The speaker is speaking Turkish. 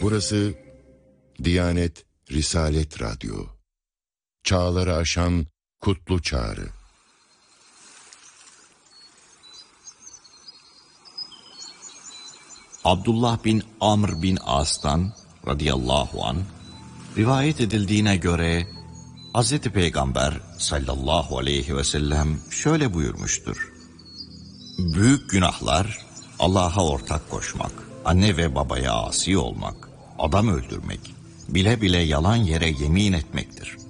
Burası Diyanet Risalet Radyo. Çağları aşan kutlu çağrı. Abdullah bin Amr bin As'tan radıyallahu anh rivayet edildiğine göre Hz. Peygamber sallallahu aleyhi ve sellem şöyle buyurmuştur: büyük günahlar Allah'a ortak koşmak, anne ve babaya asi olmak, adam öldürmek, bile bile yalan yere yemin etmektir.